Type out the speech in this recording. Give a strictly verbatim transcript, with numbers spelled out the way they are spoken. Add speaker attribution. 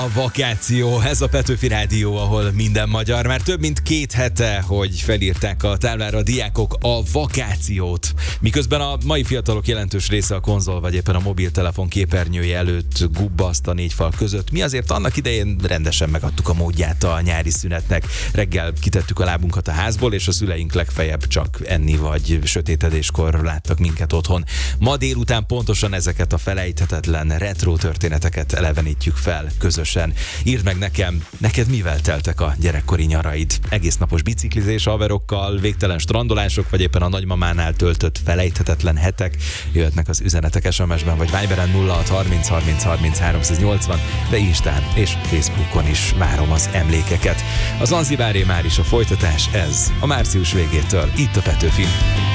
Speaker 1: A vakáció, ez a Petőfi Rádió, ahol minden magyar. Már több mint két hete, hogy felírták a táblára a diákok a vakációt. Miközben a mai fiatalok jelentős része a konzol vagy éppen a mobiltelefon képernyője előtt gubbaszt a négy fal között. Mi azért annak idején rendesen megadtuk a módját a nyári szünetnek. Reggel kitettük a lábunkat a házból, és a szüleink legfeljebb csak enni vagy sötétedéskor láttak minket otthon. Ma délután pontosan ezeket a felejthetetlen retro történeteket elevenítjük fel közösen. Írd meg nekem, neked mivel teltek a gyerekkori nyaraid? Egész napos biciklizés haverokkal, végtelen strandolások, vagy éppen a nagymamánál töltött felejthetetlen hetek? Jöhetnek az üzenetek es em es-ben, vagy Viberen nulla hat harminc harminc harminc háromszáznyolcvan, de Instán és Facebookon is várom az emlékeket. Az Zanzibáré már is a folytatás, ez a március végétől itt a Petőfin.